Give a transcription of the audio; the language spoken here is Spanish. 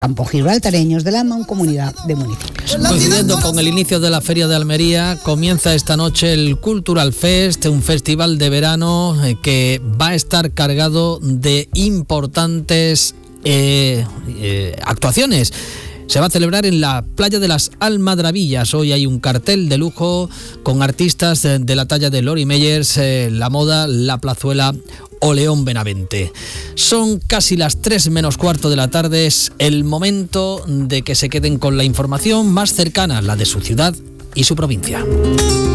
campos gibraltareños de la Mancomunidad de Municipios. Coincidiendo con el inicio de la Feria de Almería, comienza esta noche el Cultural Fest, un festival de verano que va a estar cargado de importantes actuaciones. Se va a celebrar en la playa de las Almadrabillas. Hoy hay un cartel de lujo con artistas de la talla de Lori Meyers, La Moda, La Plazuela o León Benavente. Son casi las 3 menos cuarto de la tarde. Es el momento de que se queden con la información más cercana, la de su ciudad y su provincia.